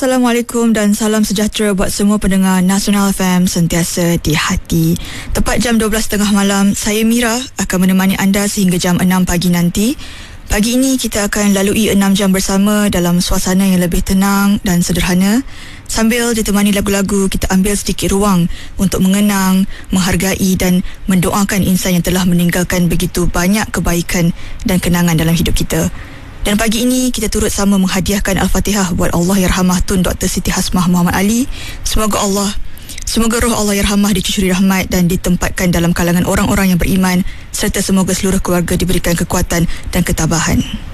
Assalamualaikum dan salam sejahtera buat semua pendengar Nasional FM sentiasa di hati. Tepat jam 12.30 malam, saya Mira akan menemani anda sehingga jam 6 pagi nanti. Pagi ini kita akan lalui 6 jam bersama dalam suasana yang lebih tenang dan sederhana. Sambil ditemani lagu-lagu, kita ambil sedikit ruang untuk mengenang, menghargai dan mendoakan insan yang telah meninggalkan begitu banyak kebaikan dan kenangan dalam hidup kita. Dan pagi ini kita turut sama menghadiahkan Al-Fatihah buat Allahyarhamah Tun Dr. Siti Hasmah Muhammad Ali. Semoga roh Allahyarhamah dicucuri rahmat dan ditempatkan dalam kalangan orang-orang yang beriman, serta semoga seluruh keluarga diberikan kekuatan dan ketabahan.